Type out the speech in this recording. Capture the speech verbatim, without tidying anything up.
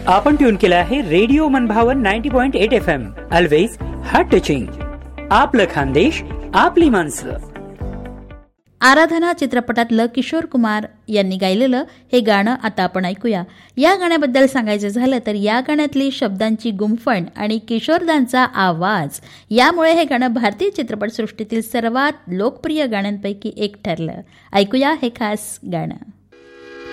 आपण ट्यून केलं आहे रेडिओ मनभावन ninety point eight F M. Always heart touching. आपलं खानदेश, आपली माणसं. आराधना चित्रपटातलं किशोर कुमार यांनी गायलेलं हे गाणं आता आपण ऐकूया. या गाण्याबद्दल सांगायचं झालं तर या गाण्यातली शब्दांची गुंफण आणि किशोरदांचा आवाज यामुळे हे गाणं भारतीय चित्रपटसृष्टीतील सर्वात लोकप्रिय गाण्यांपैकी एक ठरलं. ऐकूया हे खास गाणं.